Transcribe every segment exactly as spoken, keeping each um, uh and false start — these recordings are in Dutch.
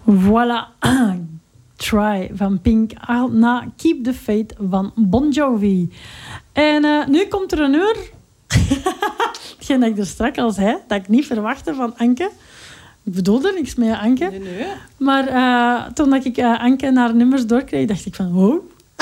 Voilà. Try van Pink na Keep the Faith van Bon Jovi. En uh, nu komt er een uur. Hetgeen dat ik er straks al zei, dat ik niet verwachtte van Anke. Ik bedoelde niks met Anke. Nee, nee. Maar uh, toen dat ik uh, Anke naar nummers doorkreeg, dacht ik van... Oh,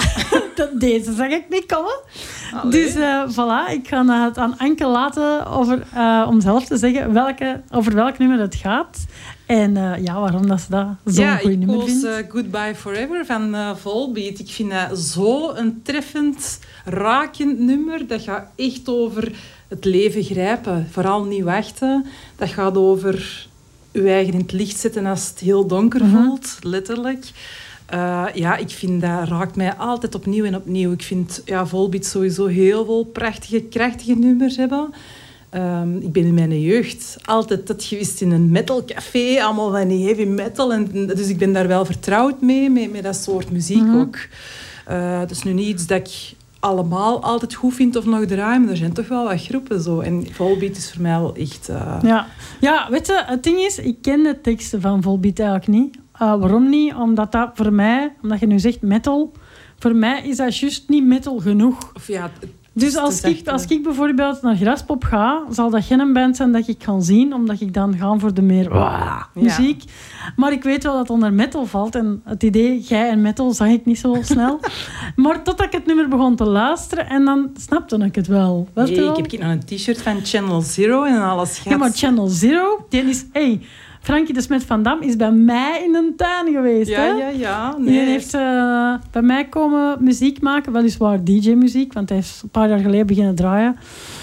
deze zag ik niet komen. Allee. Dus uh, voilà, ik ga het aan Anke laten over, uh, om zelf te zeggen welke, over welk nummer het gaat. En uh, ja, waarom dat ze dat zo'n ja, goed nummer vindt. Ja, ik koos uh, Goodbye Forever van uh, Volbeat. Ik vind dat zo een treffend, rakend nummer. Dat gaat echt over het leven grijpen. Vooral niet wachten. Dat gaat over je eigen in het licht zetten als het heel donker uh-huh. voelt, letterlijk. Uh, ja, ik vind dat raakt mij altijd opnieuw en opnieuw. Ik vind ja, Volbeat sowieso heel veel prachtige, krachtige nummers hebben. Um, ik ben in mijn jeugd altijd dat geweest in een metalcafé, allemaal van die heavy metal. En, dus ik ben daar wel vertrouwd mee, met, met dat soort muziek mm-hmm. ook. Uh, dat is nu niet iets dat ik allemaal altijd goed vind of nog draai, maar er zijn toch wel wat groepen zo. En Volbeat is voor mij wel echt... Uh... Ja. ja, weet je, het ding is, ik ken de teksten van Volbeat eigenlijk niet. Uh, waarom niet? Omdat dat voor mij, omdat je nu zegt metal, voor mij is dat juist niet metal genoeg. Of ja... Dus als ik, als ik bijvoorbeeld naar Graspop ga, zal dat geen band zijn dat ik kan zien, omdat ik dan ga voor de meer wah, muziek. Ja. Maar ik weet wel dat het onder metal valt. En het idee, jij en metal, zag ik niet zo snel. Maar totdat ik het nummer begon te luisteren, en dan snapte ik het wel. Weet nee, wel? Ik heb nog een t-shirt van Channel Zero en alles gehad. Ja, maar Channel Zero, die is... Hey, Frankie de Smet van Dam is bij mij in een tuin geweest. Ja, hè? ja, ja. Nee. Die heeft uh, bij mij komen muziek maken. Weliswaar D J-muziek, want hij is een paar jaar geleden beginnen draaien.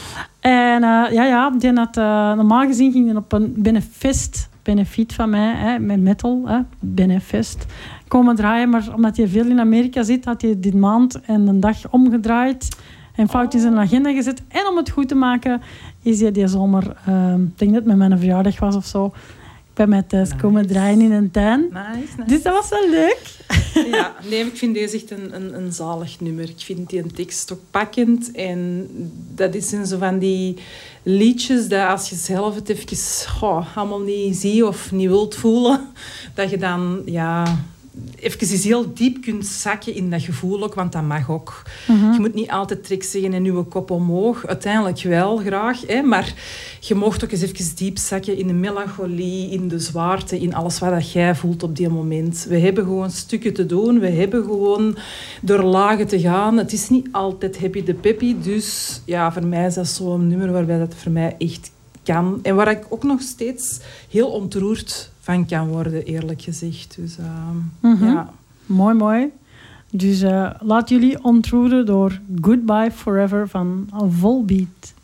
En uh, ja, ja, die had, uh, normaal gezien ging hij op een benefest, benefiet van mij, hè, met metal, hè, benefest, komen draaien. Maar omdat hij veel in Amerika zit, had hij dit maand en een dag omgedraaid en fout in zijn agenda gezet. En om het goed te maken, is hij die zomer, uh, ik denk dat het met mijn verjaardag was of zo, bij mij thuis nice. komen draaien in een tuin. Nice, nice. Dus dat was wel leuk. Ja, nee, ik vind deze echt een, een, een zalig nummer. Ik vind die een tekst ook pakkend. En dat is in zo van die liedjes dat als je zelf het even oh, allemaal niet ziet of niet wilt voelen, dat je dan ja, even eens heel diep kunt zakken in dat gevoel ook, want dat mag ook. Uh-huh. Je moet niet altijd trek zeggen en je kop omhoog. Uiteindelijk wel graag, hè, maar je mag ook eens even diep zakken in de melancholie, in de zwaarte, in alles wat jij voelt op die moment. We hebben gewoon stukken te doen, we hebben gewoon door lagen te gaan. Het is niet altijd happy de peppy, dus ja, voor mij is dat zo'n nummer waarbij dat voor mij echt kan. En waar ik ook nog steeds heel ontroerd van kan worden, eerlijk gezegd. Dus, uh, mm-hmm. ja. Mooi, mooi. Dus uh, laat jullie ontroeren door Goodbye Forever van Volbeat.